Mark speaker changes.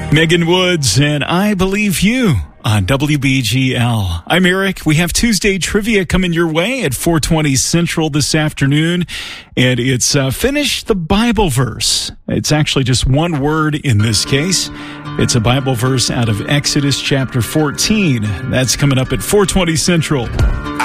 Speaker 1: Megan Woods and I Believe You on WBGL. I'm Eric. We have Tuesday trivia coming your way at 4:20 Central this afternoon, and it's Finish the Bible Verse. It's actually just one word in this case. It's a Bible verse out of Exodus chapter 14. That's coming up at 4:20 Central.